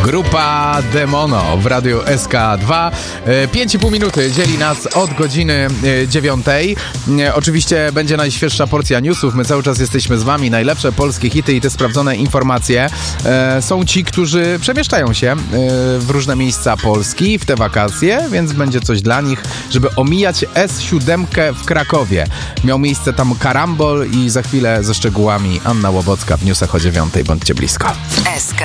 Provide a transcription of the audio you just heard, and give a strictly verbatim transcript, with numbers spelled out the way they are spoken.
Grupa Demono w Radiu S K dwa. pięć i pół minuty dzieli nas od godziny dziewiątej. Oczywiście będzie najświeższa porcja newsów. My cały czas jesteśmy z wami. Najlepsze polskie hity i te sprawdzone informacje. Są ci, którzy przemieszczają się w różne miejsca Polski w te wakacje, więc będzie coś dla nich, żeby omijać S siedem w Krakowie. Miał miejsce tam karambol i za chwilę ze szczegółami Anna Łobocka w newsach o dziewiątej. Bądźcie blisko. S K